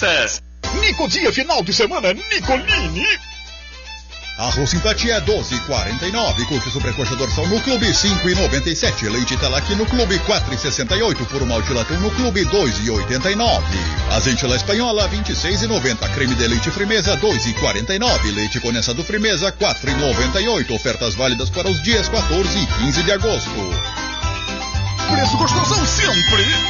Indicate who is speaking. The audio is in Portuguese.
Speaker 1: festas.
Speaker 2: Nico Dia, final de semana, Nicolini.
Speaker 3: Arroz simpatia 12,49. Coxa sobrecoxa dorsal no clube 5,97. Leite Talaqui no clube 4,68. Por malte latão no clube 2,89. Azeite La Espanhola 26,90. Creme de leite Frimeza 2,49. Leite condensado Frimeza 4,98. Ofertas válidas para os dias 14 e 15 de agosto.
Speaker 2: Preço gostosão sempre.